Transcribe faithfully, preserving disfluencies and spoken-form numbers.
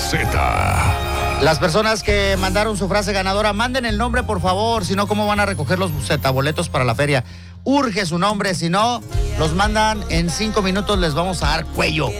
Z. Las personas que mandaron su frase ganadora, manden el nombre, por favor, si no, ¿cómo van a recoger los Z-boletos para la feria? Urge su nombre, si no, los mandan en cinco minutos, les vamos a dar cuello.